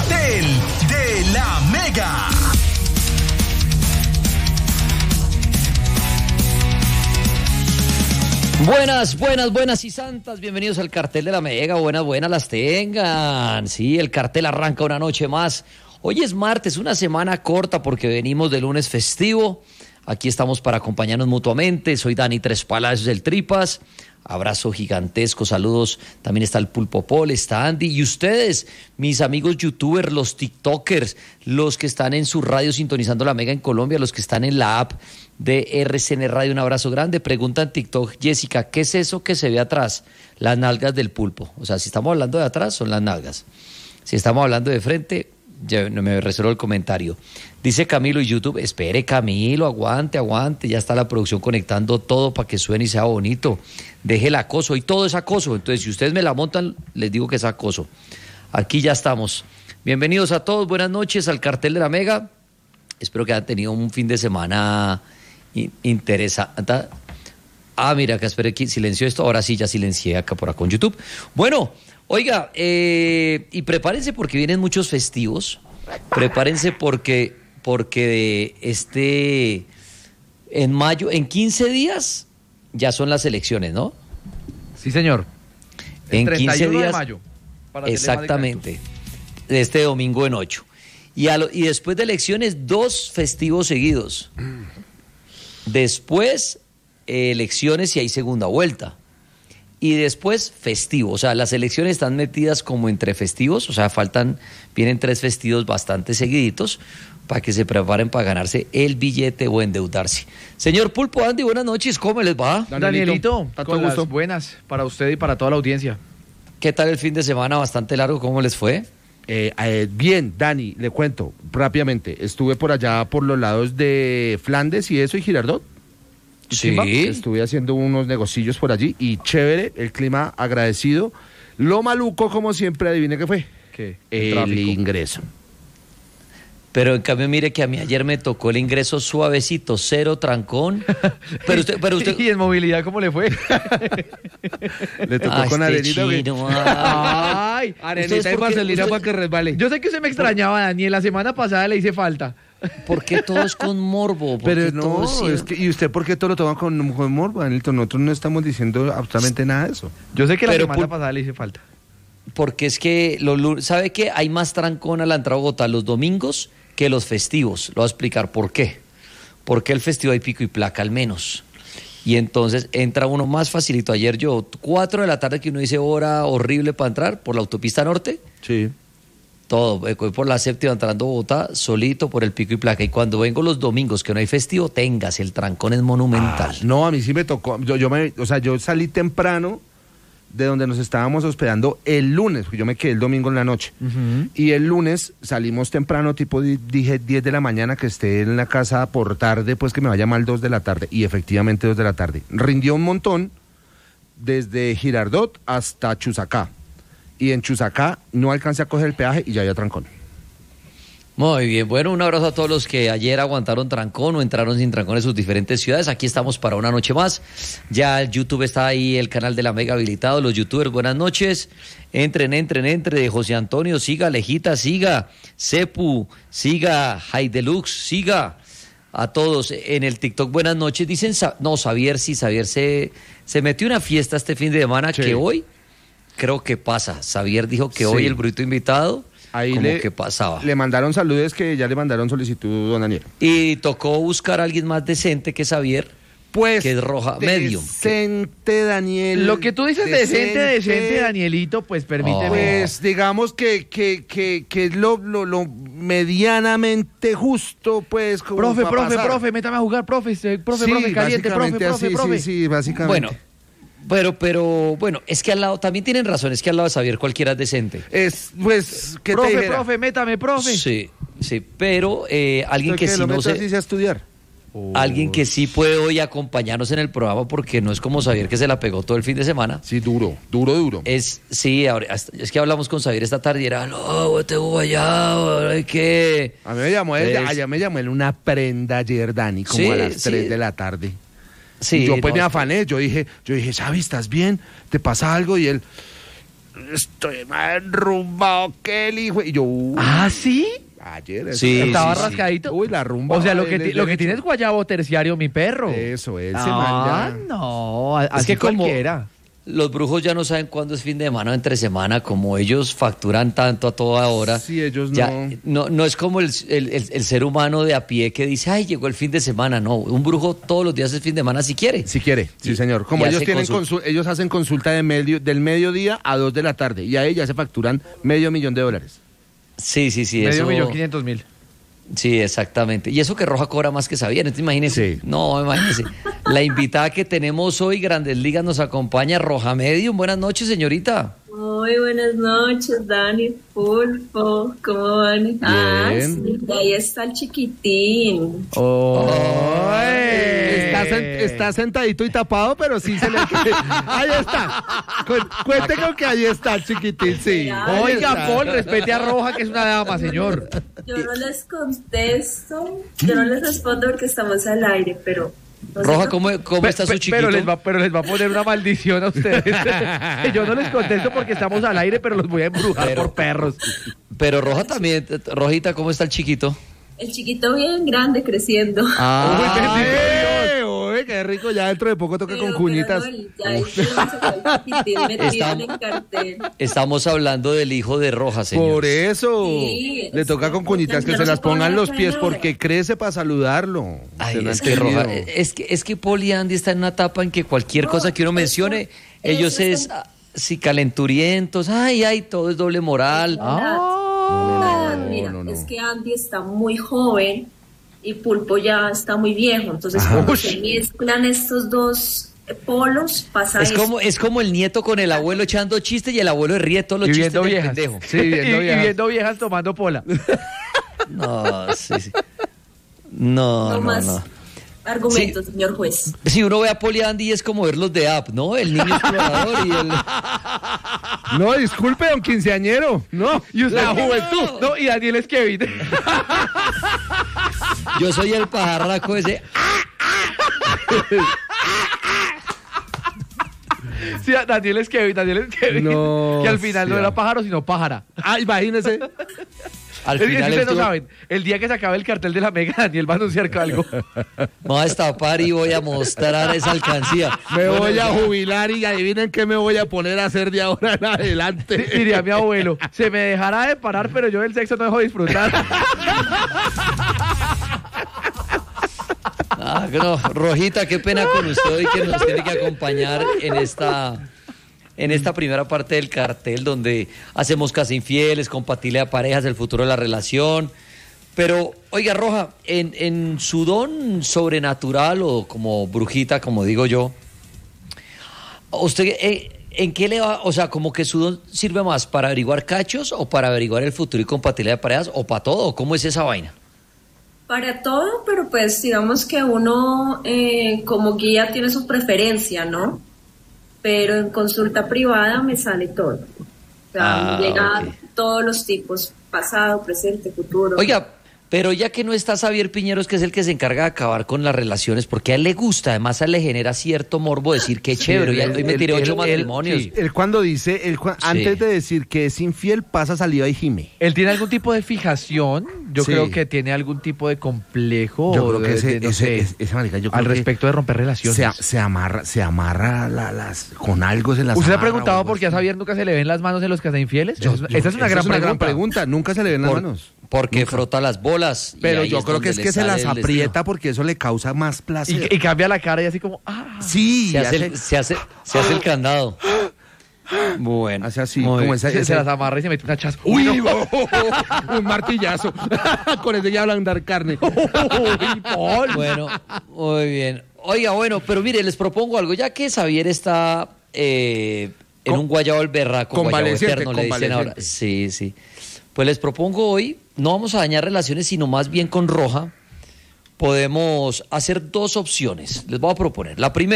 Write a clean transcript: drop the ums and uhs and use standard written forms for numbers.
cartel de la Mega. Buenas y santas, bienvenidos al cartel de la Mega, buenas las tengan. Sí, el cartel arranca una noche más. Hoy es martes, una semana corta porque venimos de lunes festivo. Aquí estamos para acompañarnos mutuamente. Soy Dani Tres Palacios del Tripas. Abrazo gigantesco, saludos. También está el Pulpo Pol, está Andy. Y ustedes, mis amigos youtubers, los tiktokers, los que están en su radio sintonizando la Mega en Colombia, los que están en la app de RCN Radio, un abrazo grande. Pregunta en TikTok, Jessica, ¿qué es eso que se ve atrás? Las nalgas del pulpo. O sea, si estamos hablando de atrás, son las nalgas. Si estamos hablando de frente, ya no me reservo el comentario. Dice Camilo y YouTube, espere Camilo, aguante, ya está la producción conectando todo para que suene y sea bonito. Deje el acoso, y todo es acoso. Entonces, si ustedes me la montan, les digo que es acoso. Aquí ya estamos. Bienvenidos a todos, buenas noches al cartel de la Mega. Espero que hayan tenido un fin de semana interesante. Mira, acá espere que silenció esto. Ahora sí, ya silencié acá por acá en YouTube. Bueno, oiga, y prepárense porque vienen muchos festivos. Prepárense porque en mayo, en 15 días, ya son las elecciones, ¿no? Sí, señor. En 15 días. De mayo, para exactamente. De este domingo en 8. Y después de elecciones, 2 festivos seguidos. Después, elecciones y hay segunda vuelta. Y después, festivo. O sea, las elecciones están metidas como entre festivos. O sea, vienen 3 festivos bastante seguiditos para que se preparen para ganarse el billete o endeudarse. Señor Pulpo, Andy, buenas noches. ¿Cómo les va? Danielito, con las buenas para usted y para toda la audiencia. ¿Qué tal el fin de semana? Bastante largo. ¿Cómo les fue? Bien, Dani, le cuento rápidamente. Estuve por allá por los lados de Flandes y eso y Girardot. Sí. Estuve haciendo unos negocillos por allí y chévere, el clima agradecido. Lo maluco, como siempre, adivine qué fue. ¿Qué? El ingreso. Pero en cambio, mire que a mí ayer me tocó el ingreso suavecito, 0 trancón. Pero usted... ¿Y en movilidad cómo le fue? Le tocó con arenita. Ay, arenita y vaselina para que resbale. Yo sé que usted me extrañaba, Daniel. La semana pasada le hice falta. ¿Por qué todos con morbo? Pero no, es que, ¿y usted por qué todo lo toma con morbo, Danielito? Nosotros no estamos diciendo absolutamente nada de eso. Yo sé que la semana pasada le hice falta. Porque es que, ¿sabe qué? Hay más trancón a la entrada a Bogotá los domingos que los festivos. Lo voy a explicar por qué. Porque el festivo hay pico y placa al menos. Y entonces entra uno más facilito. Ayer 4 de la tarde que uno dice hora horrible para entrar por la autopista norte. Sí. Todo, voy por la séptima entrando a Bogotá, solito por el pico y placa. Y cuando vengo los domingos que no hay festivo, el trancón es monumental. No, a mí sí me tocó. Yo salí temprano de donde nos estábamos hospedando el lunes, porque yo me quedé el domingo en la noche. Uh-huh. Y el lunes salimos temprano, dije 10 de la mañana, que esté en la casa por tarde, pues que me vaya mal 2 de la tarde. Y efectivamente 2 de la tarde. Rindió un montón desde Girardot hasta Chusacá. Y en Chusacá no alcancé a coger el peaje y ya había trancón. Muy bien, bueno, un abrazo a todos los que ayer aguantaron trancón o entraron sin trancón en sus diferentes ciudades. Aquí estamos para una noche más. Ya el YouTube está ahí, el canal de la Mega habilitado. Los youtubers, buenas noches. Entren, de José Antonio, siga, Lejita, siga, Cepu, siga, Haidelux, siga. A todos en el TikTok, buenas noches. Dicen, Xavier se metió una fiesta este fin de semana, sí. Que hoy creo que pasa. Xavier dijo que sí. Hoy el bruto invitado... Ahí que pasaba. Le mandaron saludos que ya le mandaron solicitud, don Daniel. Y tocó buscar a alguien más decente que Xavier, pues, que es roja medium. Decente, Daniel. Lo que tú dices decente, Danielito, pues permíteme. Pues digamos que es lo medianamente justo, pues. Como profe, métame a jugar, profe, caliente, profe. Sí, básicamente. Bueno. Pero, bueno, es que al lado, también tienen razón, es que al lado de Xavier cualquiera es decente. ¿qué profe, te dijera? Profe, métame, profe. Sí, pero alguien que sí no sé... a estudiar. Alguien que sí puede hoy acompañarnos en el programa, porque no es como Xavier que se la pegó todo el fin de semana. Sí, duro. Es que hablamos con Xavier esta tarde y era, no, te guayado, hay que... A mí me llamó él una prenda ayer, Dani, como a las 3 de la tarde. Sí, yo pues me afané, yo dije, Xavi, ¿estás bien? ¿Te pasa algo? Y él, estoy más enrumbado que el hijo. Y yo, ¿Ah, sí? ayer. Sí, ¿Estaba sí, sí. rascadito? Uy, la rumba. O sea, lo que tiene es guayabo terciario, mi perro. Eso, él se Ah, manda. no, así que como- cualquiera. Los brujos ya no saben cuándo es fin de semana o entre semana, como ellos facturan tanto a toda hora. Sí, ellos ya, no. no es como el ser humano de a pie que dice, ay, llegó el fin de semana. No, un brujo todos los días es fin de semana si quiere. Si quiere, sí, Y- señor. Como y ellos hace tienen ellos hacen consulta del mediodía a 2 de la tarde. Y a ella se facturan $500,000. Sí, sí, sí. Medio eso, millón 500,000. Sí, exactamente. Y eso que Roja cobra más que Xavier, entonces imagínese. Sí. No, imagínese. La invitada que tenemos hoy, Grandes Ligas, nos acompaña, Roja Medium. Buenas noches, señorita. Muy buenas noches, Dani, Pulpo, ¿cómo van? Ah, sí, ahí está el chiquitín. Está sentadito y tapado, pero sí se le... Ahí está. Cuente con que ahí está el chiquitín, sí. Ahí Oiga, está. Paul, respete a Roja, que es una dama, señor. Yo no les contesto, yo no les respondo porque estamos al aire, pero... no sé Roja, por- ¿cómo está su chiquito? Pero les va a poner una maldición a ustedes. Que yo no les contesto porque estamos al aire, pero los voy a embrujar por perros. Pero Roja también, Rojita, ¿cómo está el chiquito? El chiquito bien grande creciendo. Uy, qué rico, ya dentro de poco toca con cuñitas. No, ya ahí tenemos el chiquitín metido en el cartel. Estamos hablando del hijo de Roja, señor. Por eso Sí, le toca con cuñitas que ya se no las se puede pongan los hacer pies nada. porque crece para saludarlo. Ay, ¿Se lo es han que Roja, entendido? es que Paul y Andy están en una etapa en que cualquier No, cosa que uno eso- mencione, ellos eso es sí, calenturientos, ay, todo es doble moral. Mira, no. es que Andy está muy joven y Pulpo ya está muy viejo, entonces cuando se mezclan estos dos polos pasa Es esto. es como el nieto con el abuelo echando chistes y el abuelo ríe todos los Y chistes viendo del viejas. pendejo. Sí, viendo y viejas. viendo viejas tomando pola. No, sí. No, No no, más no. argumentos, señor juez. Si uno ve a Paul y Andy es como verlos de App, ¿no? El niño explorador y el... No, disculpe, don quinceañero. No, Y usted, la juventud. No, y Daniel es Kevin. Yo soy el pajarraco ese. Sí, Daniel es Kevin. No, Que al final no sí. era pájaro, sino pájara. Ah, imagínese. Al Es que final ustedes no estuvo- saben, el día que se acabe el cartel de la Mega, Daniel va a anunciar algo. Me voy a destapar y voy a mostrar esa alcancía. Me Bueno, voy a ya. jubilar y adivinen qué me voy a poner a hacer de ahora en adelante. Diría mi abuelo, se me dejará de parar, pero yo del sexo no dejo de disfrutar. Ah, no, Rojita, qué pena con usted hoy que nos tiene que acompañar en esta primera parte del cartel donde hacemos casa infieles, compatibilidad de parejas, el futuro de la relación. Pero, oiga, Roja, en su don sobrenatural o como brujita, como digo yo, ¿usted en qué le va? O sea, como que su don sirve más para averiguar cachos o para averiguar el futuro y compatibilidad de parejas o para todo. ¿Cómo es esa vaina? Para todo, pero pues digamos que uno como guía tiene su preferencia, ¿no? Pero en consulta privada me sale todo. O sea, me llega ok. todos los tipos, pasado, presente, futuro. Oiga, pero ya que no está Xavier Piñeros, que es el que se encarga de acabar con las relaciones, porque a él le gusta, además a él le genera cierto morbo decir que chévere, y hoy me tiré 8 matrimonios. Sí, él cuando dice, antes de decir que es infiel, pasa saliva y gime. ¿Él tiene algún tipo de fijación? Yo Sí. creo que tiene algún tipo de complejo. Yo creo que no sé, ese marica, yo creo al que respecto de romper relaciones. se amarra con algo se las ¿Usted se ha amarra preguntado o algo por qué a así. Xavier nunca se le ven las manos en los infieles? Esa Esa es una gran pregunta. Nunca se le ven las Por- manos. Porque frota las bolas. y Pero ahí yo creo donde que es le que se sale las el destino. aprieta porque eso le causa más placer. Y cambia la cara y así como, ah. Sí, Se hace, hace, se hace el candado. Bueno. hace así, muy como bien. Se las amarra y se mete una chaza. Uy, no. un martillazo. Con ese ya hablan carne. Uy, Paul. Bueno, muy bien. Oiga, bueno, pero mire, les propongo algo. Ya que Xavier está en un guayabo el berraco, guayabo Convaleciente, eterno, le dicen ahora. convaleciente. Sí, sí. Pues les propongo hoy, no vamos a dañar relaciones, sino más bien con Roja, podemos hacer 2 opciones. Les voy a proponer. La primera.